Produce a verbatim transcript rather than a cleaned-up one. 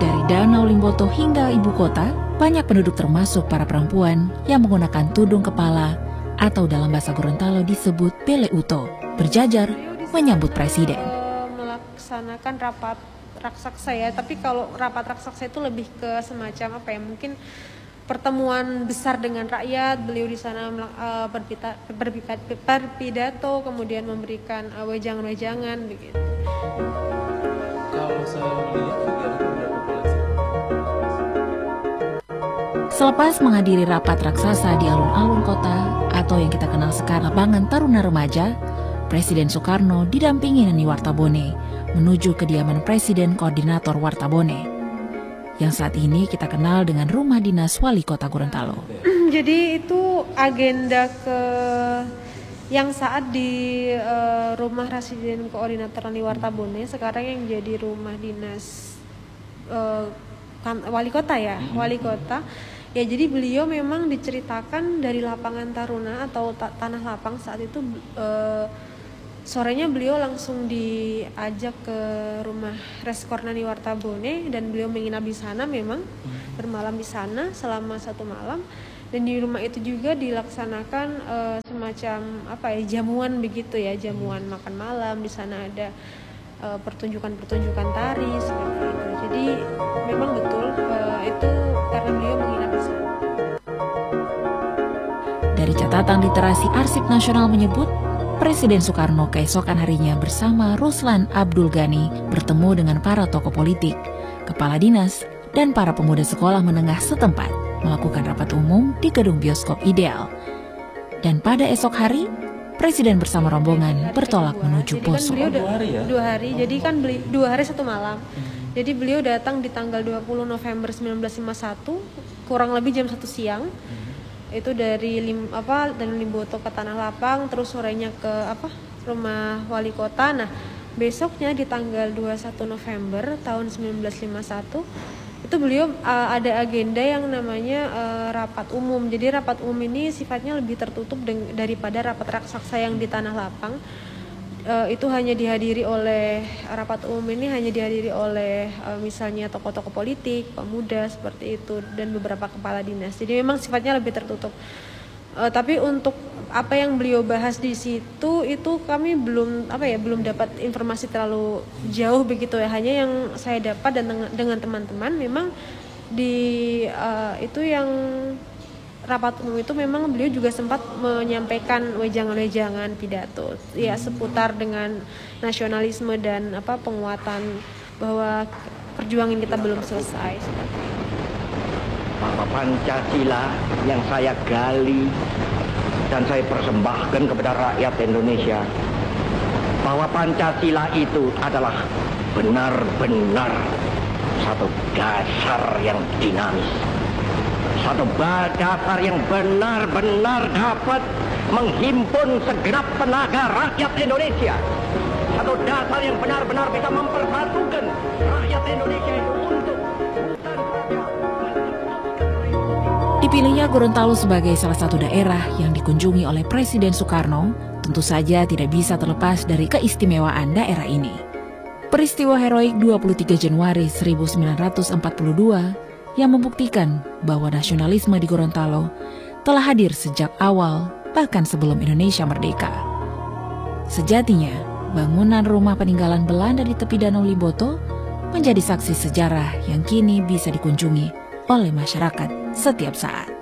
Dari Danau Limboto hingga ibu kota, banyak penduduk termasuk para perempuan yang menggunakan tudung kepala atau dalam bahasa Gorontalo disebut bele uto, berjajar menyambut presiden. Melaksanakan rapat raksasa ya, tapi kalau rapat raksasa itu lebih ke semacam apa ya, mungkin pertemuan besar dengan rakyat. Beliau di sana uh, berpita, berpita, berpidato, kemudian memberikan uh, wejangan-wejangan begitu. Kalau saya melihat juga ada beberapa koleksi. Selepas menghadiri rapat raksasa di alun-alun kota atau yang kita kenal sekarang lapangan Taruna Remaja, Presiden Soekarno didampingi Neni Wartabone menuju kediaman Presiden Koordinator Wartabone, yang saat ini kita kenal dengan Rumah Dinas Wali Kota Gorontalo. Jadi itu agenda ke yang saat di uh, Rumah Residen Koordinator Neni Wartabone, sekarang yang jadi Rumah Dinas uh, kan, Wali Kota ya, Wali Kota. Ya, jadi beliau memang diceritakan dari lapangan Taruna atau ta tanah lapang saat itu. Uh, Sorenya beliau langsung diajak ke rumah Reskor Neni Wartabone dan beliau menginap di sana, memang bermalam di sana selama satu malam. Dan di rumah itu juga dilaksanakan uh, semacam apa ya, jamuan begitu ya, jamuan makan malam. Di sana ada pertunjukan-pertunjukan uh, tari seperti itu. Jadi memang betul uh, itu karena beliau menginap di sana. Dari catatan literasi Arsip Nasional menyebut, Presiden Soekarno keesokan harinya bersama Ruslan Abdul Ghani bertemu dengan para tokoh politik, kepala dinas, dan para pemuda sekolah menengah setempat melakukan rapat umum di gedung bioskop Ideal. Dan pada esok hari, Presiden bersama rombongan bertolak menuju Poso. Kan dua hari ya? Dua hari, jadi kan beli, dua hari satu malam. Hmm. Jadi beliau datang di tanggal dua puluh November seribu sembilan ratus lima puluh satu, kurang lebih jam satu siang. Hmm. Itu dari lim, apa dan Limboto ke Tanah Lapang, terus sorenya ke apa rumah wali kota. Nah, besoknya di tanggal dua puluh satu November tahun seribu sembilan ratus lima puluh satu itu beliau uh, ada agenda yang namanya uh, rapat umum. Jadi rapat umum ini sifatnya lebih tertutup daripada rapat raksasa yang di Tanah Lapang. Uh, itu hanya dihadiri oleh rapat umum ini hanya dihadiri oleh uh, misalnya tokoh-tokoh politik, pemuda seperti itu, dan beberapa kepala dinas. Jadi memang sifatnya lebih tertutup. Uh, tapi untuk apa yang beliau bahas di situ itu kami belum apa ya belum dapat informasi terlalu jauh begitu ya. Hanya yang saya dapat dan dengan teman-teman memang di uh, itu yang rapat umum itu memang beliau juga sempat menyampaikan wejangan-wejangan pidato ya seputar dengan nasionalisme dan apa penguatan bahwa perjuangan kita belum selesai seperti itu. Bahwa Pancasila yang saya gali dan saya persembahkan kepada rakyat Indonesia, bahwa Pancasila itu adalah benar-benar satu dasar yang dinamis, satu dasar yang benar-benar dapat menghimpun segenap tenaga rakyat Indonesia, satu dasar yang benar-benar bisa mempersatukan rakyat Indonesia itu untuk bukan saja. Dipilihnya Gorontalo sebagai salah satu daerah yang dikunjungi oleh Presiden Soekarno, tentu saja tidak bisa terlepas dari keistimewaan daerah ini. Peristiwa heroik dua puluh tiga Januari seribu sembilan ratus empat puluh dua yang membuktikan bahwa nasionalisme di Gorontalo telah hadir sejak awal, bahkan sebelum Indonesia merdeka. Sejatinya, bangunan rumah peninggalan Belanda di tepi Danau Limboto menjadi saksi sejarah yang kini bisa dikunjungi oleh masyarakat setiap saat.